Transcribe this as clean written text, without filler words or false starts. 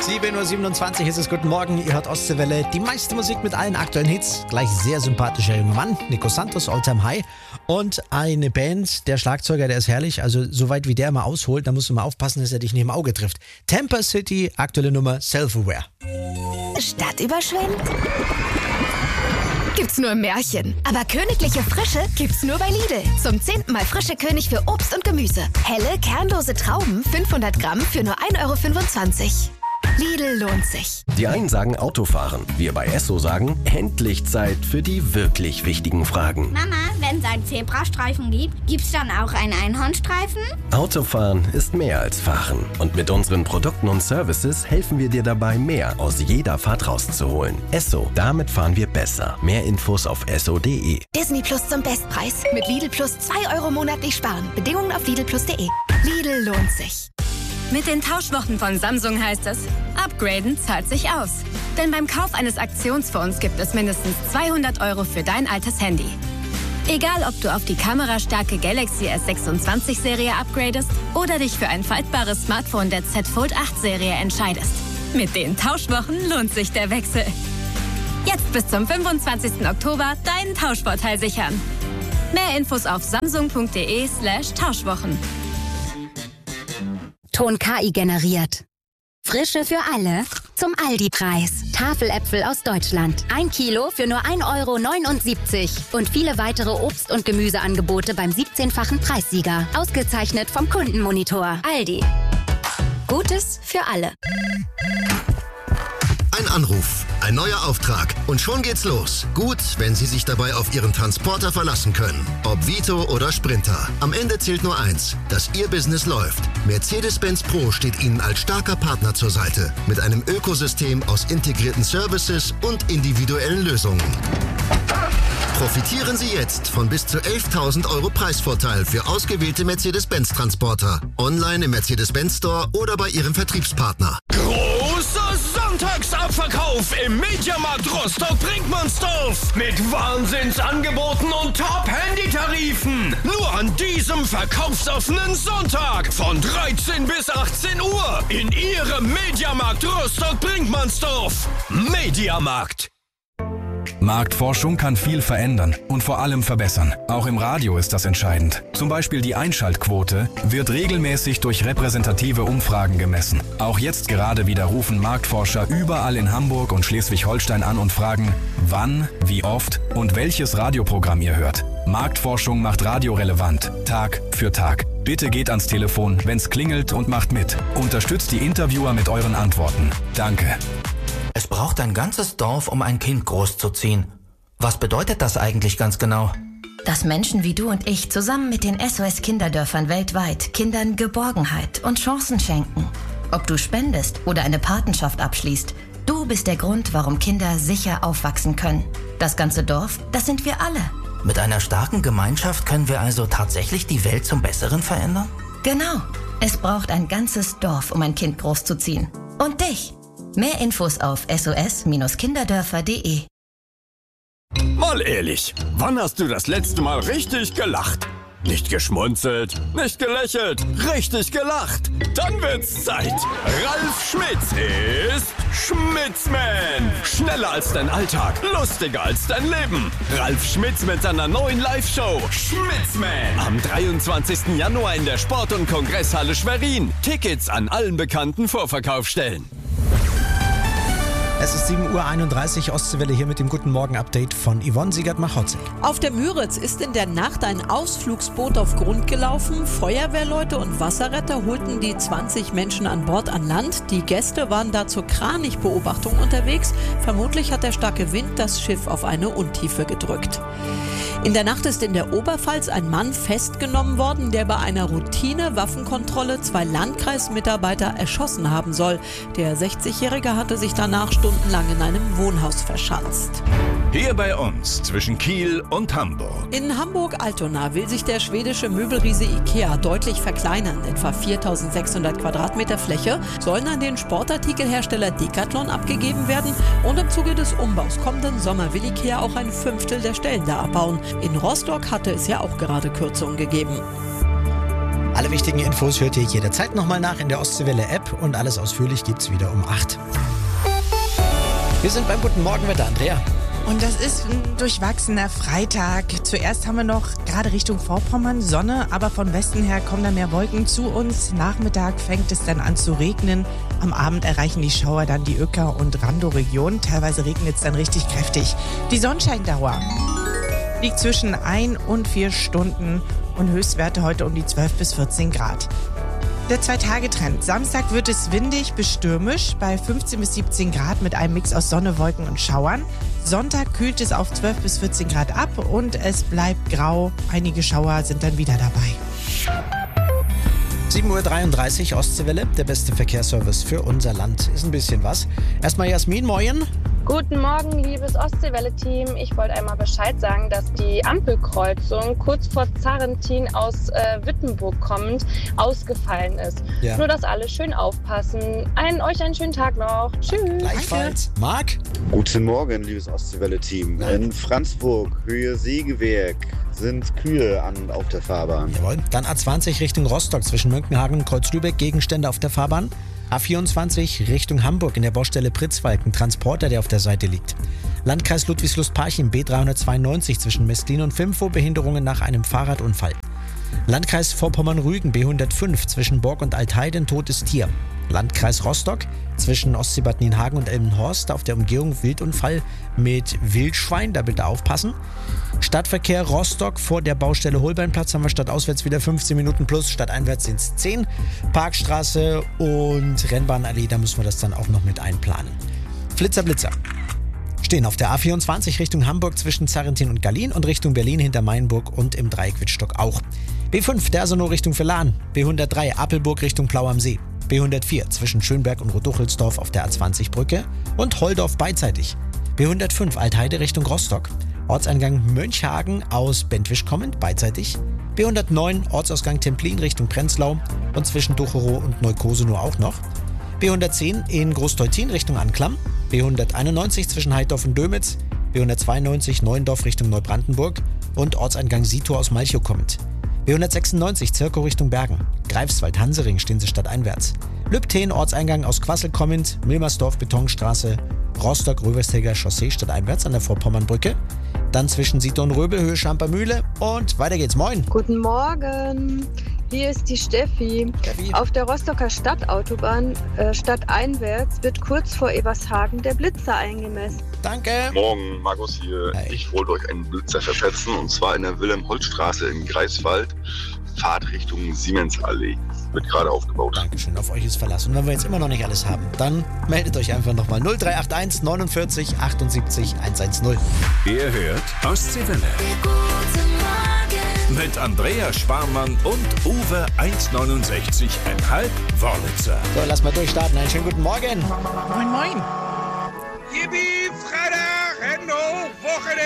7.27 Uhr ist es. Guten Morgen, ihr hört Ostseewelle. Die meiste Musik mit allen aktuellen Hits. Gleich sehr sympathischer junger Mann, Nico Santos, Alltime High. Und eine Band, der Schlagzeuger, der ist herrlich. Also so weit wie der immer ausholt, da musst du mal aufpassen, dass er dich nicht im Auge trifft. Tampa City, aktuelle Nummer, Self-Aware. Stadt überschwemmt? Gibt's nur im Märchen. Aber königliche Frische gibt's nur bei Lidl. Zum 10. Mal frische König für Obst und Gemüse. Helle, kernlose Trauben, 500 Gramm für nur 1,25 €. Lidl lohnt sich. Die einen sagen Autofahren. Wir bei Esso sagen, endlich Zeit für die wirklich wichtigen Fragen. Mama, wenn es einen Zebrastreifen gibt, gibt's dann auch einen Einhornstreifen? Autofahren ist mehr als Fahren. Und mit unseren Produkten und Services helfen wir dir dabei, mehr aus jeder Fahrt rauszuholen. Esso, damit fahren wir besser. Mehr Infos auf esso.de. Disney Plus zum Bestpreis. Mit Lidl Plus 2 € monatlich sparen. Bedingungen auf lidlplus.de. Lidl lohnt sich. Mit den Tauschwochen von Samsung heißt es, upgraden zahlt sich aus. Denn beim Kauf eines Aktionsphones gibt es mindestens 200 € für dein altes Handy. Egal, ob du auf die kamerastarke Galaxy S26-Serie upgradest oder dich für ein faltbares Smartphone der Z Fold 8-Serie entscheidest. Mit den Tauschwochen lohnt sich der Wechsel. Jetzt bis zum 25. Oktober deinen Tauschvorteil sichern. Mehr Infos auf samsung.de/Tauschwochen. Ton KI generiert. Frische für alle zum Aldi-Preis. Tafeläpfel aus Deutschland. 1 Kilo für nur 1,79 € und viele weitere Obst- und Gemüseangebote beim 17-fachen Preissieger. Ausgezeichnet vom Kundenmonitor. Aldi. Gutes für alle. Ein Anruf, ein neuer Auftrag und schon geht's los. Gut, wenn Sie sich dabei auf Ihren Transporter verlassen können. Ob Vito oder Sprinter. Am Ende zählt nur eins, dass Ihr Business läuft. Mercedes-Benz Pro steht Ihnen als starker Partner zur Seite. Mit einem Ökosystem aus integrierten Services und individuellen Lösungen. Profitieren Sie jetzt von bis zu 11.000 € Preisvorteil für ausgewählte Mercedes-Benz-Transporter. Online im Mercedes-Benz Store oder bei Ihrem Vertriebspartner. Großer Sonntagsabverkauf im Mediamarkt Rostock-Brinkmannsdorf. Mit Wahnsinnsangeboten und Top-Handy-Tarifen. Nur an diesem verkaufsoffenen Sonntag von 13 bis 18 Uhr in Ihrem Mediamarkt Rostock-Brinkmannsdorf. Mediamarkt. Marktforschung kann viel verändern und vor allem verbessern. Auch im Radio ist das entscheidend. Zum Beispiel die Einschaltquote wird regelmäßig durch repräsentative Umfragen gemessen. Auch jetzt gerade wieder rufen Marktforscher überall in Hamburg und Schleswig-Holstein an und fragen, wann, wie oft und welches Radioprogramm ihr hört. Marktforschung macht Radio relevant, Tag für Tag. Bitte geht ans Telefon, wenn's klingelt und macht mit. Unterstützt die Interviewer mit euren Antworten. Danke. Es braucht ein ganzes Dorf, um ein Kind großzuziehen. Was bedeutet das eigentlich ganz genau? Dass Menschen wie du und ich zusammen mit den SOS-Kinderdörfern weltweit Kindern Geborgenheit und Chancen schenken. Ob du spendest oder eine Patenschaft abschließt, du bist der Grund, warum Kinder sicher aufwachsen können. Das ganze Dorf, das sind wir alle. Mit einer starken Gemeinschaft können wir also tatsächlich die Welt zum Besseren verändern? Genau. Es braucht ein ganzes Dorf, um ein Kind großzuziehen. Und dich. Mehr Infos auf sos-kinderdörfer.de. Mal ehrlich, wann hast du das letzte Mal richtig gelacht? Nicht geschmunzelt, nicht gelächelt, richtig gelacht. Dann wird's Zeit. Ralf Schmitz ist Schmitzman. Schneller als dein Alltag, lustiger als dein Leben. Ralf Schmitz mit seiner neuen Live-Show Schmitzman. Am 23. Januar in der Sport- und Kongresshalle Schwerin. Tickets an allen bekannten Vorverkaufsstellen. Es ist 7.31 Uhr, Ostseewelle hier mit dem Guten Morgen-Update von Yvonne Siegert-Machotzig. Auf der Müritz ist in der Nacht ein Ausflugsboot auf Grund gelaufen. Feuerwehrleute und Wasserretter holten die 20 Menschen an Bord an Land. Die Gäste waren da zur Kranichbeobachtung unterwegs. Vermutlich hat der starke Wind das Schiff auf eine Untiefe gedrückt. In der Nacht ist in der Oberpfalz ein Mann festgenommen worden, der bei einer Routine-Waffenkontrolle 2 Landkreismitarbeiter erschossen haben soll. Der 60-Jährige hatte sich danach stundenlang in einem Wohnhaus verschanzt. Hier bei uns zwischen Kiel und Hamburg. In Hamburg-Altona will sich der schwedische Möbelriese IKEA deutlich verkleinern. Etwa 4.600 Quadratmeter Fläche sollen an den Sportartikelhersteller Decathlon abgegeben werden. Und im Zuge des Umbaus kommenden Sommer will IKEA auch ein Fünftel der Stellen da abbauen. In Rostock hatte es ja auch gerade Kürzungen gegeben. Alle wichtigen Infos hört ihr jederzeit nochmal nach in der Ostseewelle-App und alles ausführlich gibt's wieder um 8. Wir sind beim Guten Morgenwetter, Andrea. Und das ist ein durchwachsener Freitag. Zuerst haben wir noch gerade Richtung Vorpommern Sonne, aber von Westen her kommen da mehr Wolken zu uns. Nachmittag fängt es dann an zu regnen. Am Abend erreichen die Schauer dann die Öcker- und Randow-Region. Teilweise regnet es dann richtig kräftig. Die Sonnenscheindauer liegt zwischen 1 und 4 Stunden und Höchstwerte heute um die 12 bis 14 Grad. Der 2-Tage-Trend. Samstag wird es windig bis stürmisch bei 15 bis 17 Grad mit einem Mix aus Sonne, Wolken und Schauern. Sonntag kühlt es auf 12 bis 14 Grad ab und es bleibt grau. Einige Schauer sind dann wieder dabei. 7.33 Uhr Ostseewelle, der beste Verkehrsservice für unser Land. Ist ein bisschen was. Erstmal Jasmin, moin. Guten Morgen, liebes Ostseewelle-Team. Ich wollte einmal Bescheid sagen, dass die Ampelkreuzung kurz vor Zarrentin aus Wittenburg kommend ausgefallen ist. Ja. Nur, dass alle schön aufpassen. Euch einen schönen Tag noch. Tschüss. Gleichfalls. Marc? Guten Morgen, liebes Ostseewelle-Team. In Franzburg, Höhe Segewerk, sind Kühe auf der Fahrbahn. Jawohl. Dann A20 Richtung Rostock zwischen Mönckenhagen und Kreuzlübeck, Gegenstände auf der Fahrbahn. A24 Richtung Hamburg in der Baustelle Pritzwalken, Transporter, der auf der Seite liegt. Landkreis Ludwigslust-Parchim, B392 zwischen Mestlin und Fimfo, Behinderungen nach einem Fahrradunfall. Landkreis Vorpommern-Rügen, B105 zwischen Borg und Altheide, totes Tier. Landkreis Rostock zwischen Ostseebad Nienhagen und Elmenhorst auf der Umgehung Wildunfall mit Wildschwein, da bitte aufpassen. Stadtverkehr Rostock vor der Baustelle Holbeinplatz haben wir stadtauswärts wieder 15 Minuten plus, stadteinwärts sind es 10. Parkstraße und Rennbahnallee, da müssen wir das dann auch noch mit einplanen. Blitzer. Stehen auf der A24 Richtung Hamburg zwischen Zarrentin und Gallien und Richtung Berlin hinter Mainburg und im Dreieck Wittstock auch. B5 Dersenau Richtung Verlan, B103 Apelburg Richtung Plau am See, B104 zwischen Schönberg und Roduchelsdorf auf der A20-Brücke und Holdorf beidseitig. B105 Altheide Richtung Rostock, Ortseingang Mönchhagen aus Bentwisch kommend beidseitig. B109 Ortsausgang Templin Richtung Prenzlau und zwischen Ducherow und Neukosenow auch noch. B110 in Großteutin Richtung Anklam, B191 zwischen Heidorf und Dömitz, B192 Neuendorf Richtung Neubrandenburg und Ortseingang Sito aus Malchow kommend. B196 Zirkow Richtung Bergen, Greifswald-Hansering stehen sie stadteinwärts. Lübtheen Ortseingang aus Quassel kommend, Milmersdorf Betonstraße, Rostock-Röversteger Chaussee stadteinwärts an der Vorpommernbrücke. Dann zwischen Sito und Röbel Höhe Schampermühle und weiter geht's. Moin. Guten Morgen. Hier ist die Steffi. Auf der Rostocker Stadtautobahn stadteinwärts wird kurz vor Ebershagen der Blitzer eingemessen. Danke. Morgen, Markus hier. Hi. Ich wollte euch einen Blitzer verpetzen und zwar in der Wilhelm-Holtz-Straße in Greifswald. Fahrt Richtung Siemensallee. Wird gerade aufgebaut. Dankeschön, auf euch ist Verlass. Und wenn wir jetzt immer noch nicht alles haben, dann meldet euch einfach nochmal 0381 49 78 110. Ihr hört Ostseewelle. Mit Andrea Sparmann und Uwe 1,69,5 Wörlitzer. So, lass mal durchstarten. Einen schönen guten Morgen. Moin, moin. Yippie, Freitag, Endo, Wochenende.